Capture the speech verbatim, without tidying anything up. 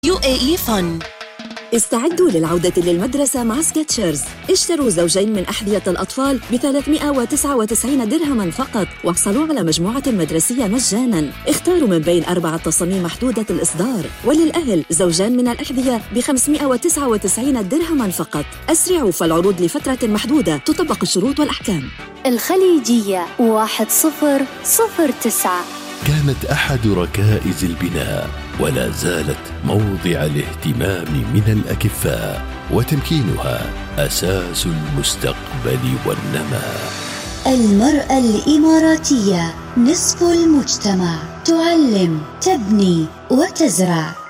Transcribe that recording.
يو إيه إي فن. استعدوا للعودة للمدرسة مع سكتشرز. اشتروا زوجين من أحذية الأطفال ب ثلاثمائة وتسعة وتسعين درهما فقط، واحصلوا على مجموعة مدرسية مجانا. اختاروا من بين أربعة تصاميم محدودة الإصدار. وللأهل زوجان من الأحذية ب خمسمائة وتسعة وتسعين درهما فقط. أسرعوا فالعروض لفترة محدودة، تطبق الشروط والأحكام. الخليجية واحد صفر صفر تسعة كانت أحد ركائز البناء ولا زالت موضع الاهتمام من الأكفاء، وتمكينها أساس المستقبل والنماء. المرأة الإماراتية نصف المجتمع، تعلم، تبني وتزرع.